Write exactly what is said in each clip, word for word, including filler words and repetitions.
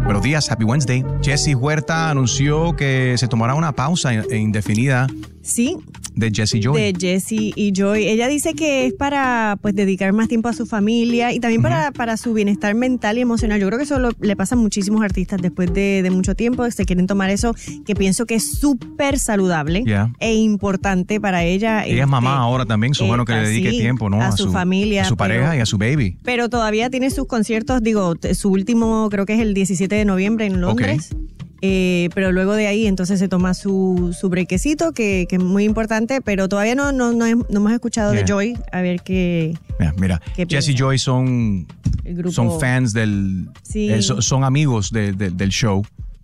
Buenos días, happy Wednesday. Jessie Huerta anunció que se tomará una pausa indefinida. Sí. De Jessie Joy. De Jessie y Joy. Ella dice que es para pues dedicar más tiempo a su familia y también uh-huh. para, para su bienestar mental y emocional. Yo creo que eso lo, le pasa a muchísimos artistas después de, de mucho tiempo. Se quieren tomar eso, que pienso que es súper saludable yeah. e importante para ella. Ella este, es mamá ahora también, es bueno que le dedique sí, tiempo, ¿no? A, a su, su familia. A su pareja pero, y a su baby. Pero todavía tiene sus conciertos, digo, su último creo que es el diecisiete de noviembre en Londres. Okay. Eh, pero luego de ahí entonces se toma su, su brequecito que, que es muy importante, pero todavía no, no, no, no hemos escuchado yeah. de Joy, a ver qué yeah, mira, qué Jessie y Joy son, son fans del sí. eh, son, son amigos de, de, del show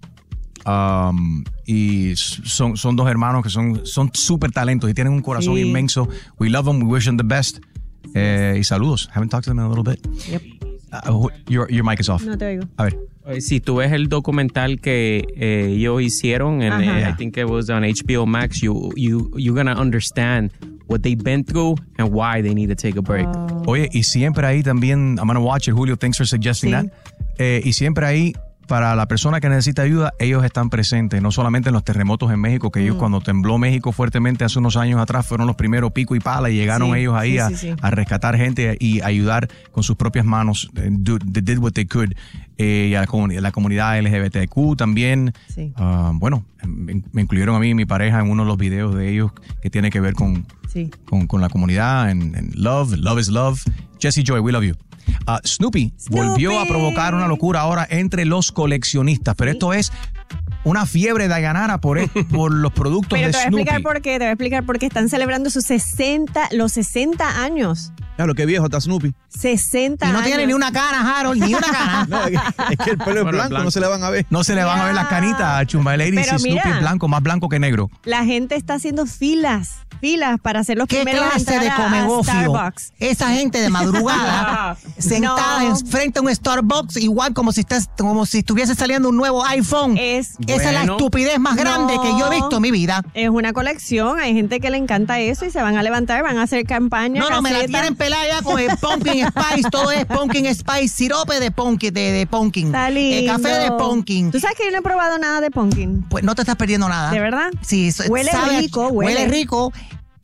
um, y son, son dos hermanos que son son súper talentos y tienen un corazón sí. inmenso. We love them, we wish them the best. Eh, y saludos, haven't talked to them in a little bit. Yep. Uh, your, your mic is off. No te oigo. A ver. Si tú ves el documental que eh, ellos hicieron, en, eh, I think it was on H B O Max, you, you, you're gonna understand what they've been through and why they need to take a break. Oh. Oye, y siempre ahí también, I'm gonna watch it, Julio, thanks for suggesting sí. that. Eh, y siempre ahí, para la persona que necesita ayuda, ellos están presentes, no solamente en los terremotos en México, que mm. ellos cuando tembló México fuertemente hace unos años atrás, fueron los primeros pico y pala y llegaron sí, ellos ahí sí, a, sí, sí. a rescatar gente y ayudar con sus propias manos. Do, they did what they could. Eh, y a la, comun- la comunidad L G B T Q también. Sí. Uh, bueno, me, me incluyeron a mí y mi pareja en uno de los videos de ellos que tiene que ver con, sí. con, con la comunidad, en, en love, love is love. Jessie Joy, we love you. Uh, Snoopy, Snoopy volvió a provocar una locura ahora entre los coleccionistas, pero ¿sí? esto es una fiebre de Dayanara por, por los productos pero de te voy Snoopy. A explicar por qué, te voy a explicar por qué están celebrando sus sesenta, los sesenta años. Claro, qué viejo está Snoopy. sesenta y no años. tiene ni una cana, Harold, ni una cana. No, es, que, es que el pelo es bueno, blanco, blanco, no se le van a ver. No se le van yeah. a ver las canitas, Chumba Lady. Si Snoopy mira, es blanco, más blanco que negro. La gente está haciendo filas, filas para hacer los ¿Qué primeros clase de comegofio? Starbucks. Esa gente de madrugada sentada no. frente a un Starbucks, igual como si estás, como si estuviese saliendo un nuevo iPhone. Es, Esa bueno, es la estupidez más grande no, que yo he visto en mi vida. Es una colección, hay gente que le encanta eso y se van a levantar, van a hacer campaña. No, no, caseta. me la tienen pelada ya con el pumpkin spice, todo es pumpkin spice, sirope de pumpkin, de, de pumpkin, Está lindo. eh, café de pumpkin. ¿Tú sabes que yo no he probado nada de pumpkin? Pues no te estás perdiendo nada. ¿De verdad? Sí, huele sabe, rico, huele. huele rico.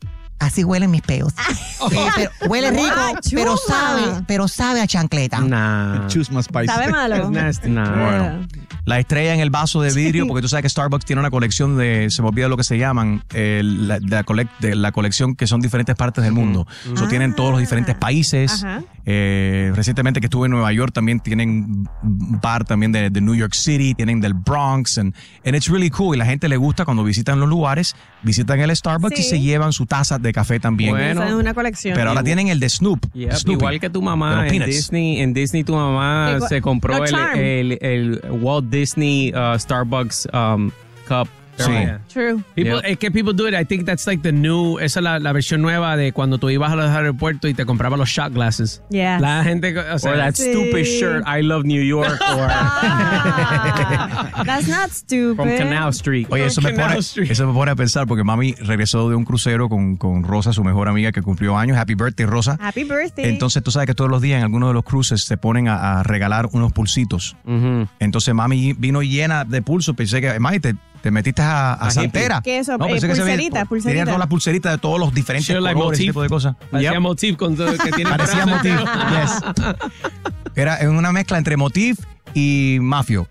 Así huelen mis peos. eh, pero huele rico, Ah, pero sabe, pero sabe a chancleta. Nah. Choose my spice. ¿Sabe malo? Nasty. Nah. Bueno, la estrella en el vaso de vidrio, porque tú sabes que Starbucks tiene una colección de, se me olvida lo que se llaman, eh, la, de, la colec- de la colección que son diferentes partes del mundo. Mm. Eso Ah. tienen todos los diferentes países. Ajá. Eh, recientemente que estuve en Nueva York también tienen un par también de, de New York City, tienen del Bronx, and, and it's really cool. Y la gente le gusta cuando visitan los lugares, visitan el Starbucks Sí. y se llevan su taza de café también. Bueno. Esa es una colección. Pero ahora tienen el de Snoop. Yep, Snoopy, igual que tu de mamá los en Peanuts. Disney, en Disney tu mamá Igual- se compró los el, Charm. el, el Walt Disney uh, Starbucks um, cup. Sí. Yeah. True. People, Yep. Es que people do it. I think that's like the new. Esa es la, la versión nueva de cuando tú ibas a los aeropuertos y te comprabas los shot glasses. Yeah. La gente. O sea, Or that Sí. stupid shirt, I love New York, or Ah, that's not stupid. from Canal Street. Oye, eso me, Canal pone, Street. eso me pone a pensar porque mami regresó de un crucero con, con Rosa, su mejor amiga que cumplió años. Happy birthday, Rosa. Happy birthday. Entonces tú sabes que todos los días en algunos de los cruces se ponen a, a regalar unos pulsitos. Mhm. Entonces mami vino llena de pulsos. Pensé que, mami, te, te metiste a, a A Santera. ¿Qué es eso? No, Eh, pensé que se veía- pulserita, pulserita. Tenía todas las pulseritas de todos los diferentes Sure, like colores, ese motif. tipo de cosas. Parecía Yep. motif con todo que tiene. Parecía brazo. motif, yes. Era una mezcla entre motif y mafio.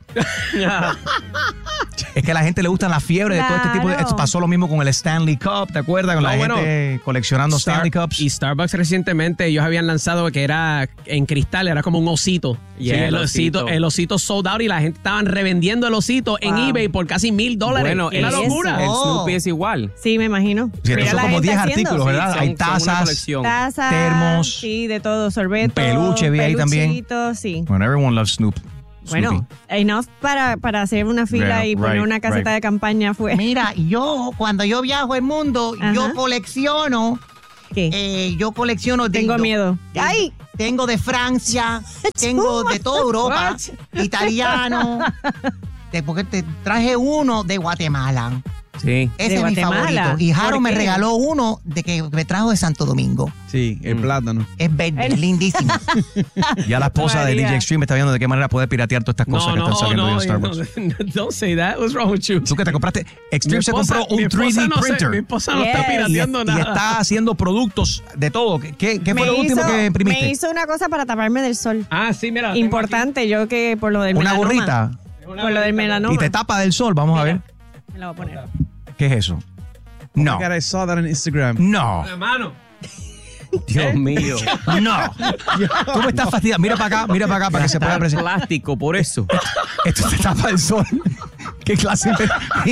Es que a la gente le gusta la fiebre de todo este tipo de... Claro. Pasó lo mismo con el Stanley Cup, ¿te acuerdas? Con No, la bueno, gente coleccionando Star- Stanley Cups. Y Starbucks recientemente ellos habían lanzado que era en cristal, era como un osito. Yeah, Sí, el, el osito, osito. el osito sold out y la gente estaban revendiendo el osito en Wow. eBay por casi mil dólares. Bueno, una el, locura. el Oh. Snoopy es igual. Sí, me imagino. Sí, Mira son la como gente diez haciendo. artículos, ¿verdad? Son- Hay son una tazas. colección. Tazas, Termos. sí, de todo, sorbetos, Peluche vi ahí también. peluchitos, sí. Bueno, everyone loves Snoop. Bueno, Snoopy. enough para, para hacer una fila Yeah, y poner right, una caseta right. de campaña fue. Mira, yo, cuando yo viajo el mundo, Ajá. yo colecciono, ¿Qué? eh, yo colecciono... Tengo dildo. miedo. De- ¡Ay! Tengo de Francia, tengo de toda Europa, italiano, te- porque te traje uno de Guatemala. Sí. Ese De es mi Guatemala. favorito. Y Jaro ¿Por me qué? regaló uno de que me trajo de Santo Domingo. Sí, el Mm. plátano. Es verde, es lindísimo. Ya la esposa de María. D J Extreme está viendo de qué manera puede piratear todas estas cosas No, que están no, saliendo no, de Starbucks. no, don't say that. What's wrong with you? Tú que te compraste, Extreme Mi se esposa- compró un mi tres D esposa no se- printer. mi esposa no Yes. está y, pirateando y nada. está haciendo productos de todo. ¿Qué, qué- qué fue Me lo último hizo- que imprimiste? Me hizo una cosa para taparme del sol. Ah, sí, mira. la tengo Importante, yo que por lo del Una melanoma. gorrita aquí. Una Por lo del gorrita. melanoma. y te tapa del sol. Vamos a ver. Me la voy a poner. ¿Qué es eso? No. Oh my God, I saw that on Instagram. No. La mano. Dios mío. No. Tú me estás fastidiando. Mira para acá, mira para acá para que se pueda Está apreciar. plástico, por eso. Esto te tapa el sol. ¿Qué clase de...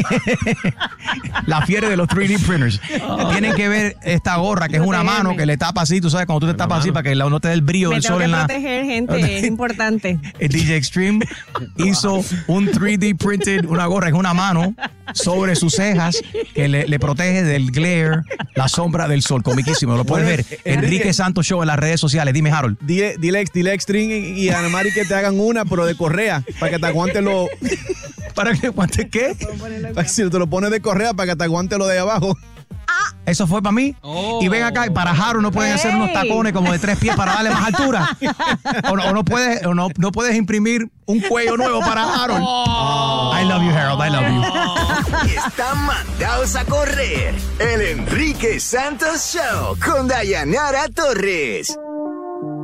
La fiebre de los tres D printers. Tienen que ver esta gorra que es una Protegerme. mano que le tapa así, tú sabes, cuando tú te tapas así para que la- no te dé el brillo Me del tengo sol que en la... proteger, gente, es importante. El D J Extreme hizo un tres D printed, una gorra en una mano sobre sus cejas que le, le protege del glare, la sombra del sol. Comiquísimo, lo puedes ver. Enrique Santos Show en las redes sociales. Dime, Harold. Dile, dile, dile a Extreme y, y a Ana Mari que te hagan una, pero de correa, para que te aguante lo... ¿Para que aguante qué? Si te lo pones de correa, para que te aguante lo de abajo. Eso fue para mí. Oh. Y ven acá, y para Harold no pueden hacer unos Hey. tacones como de tres pies para darle más altura. O no, o no puedes, o no, no puedes imprimir un cuello nuevo para Harold. I love you, Harold. I love you. Están mandados a correr. El Enrique Santos Show con Dayanara Torres.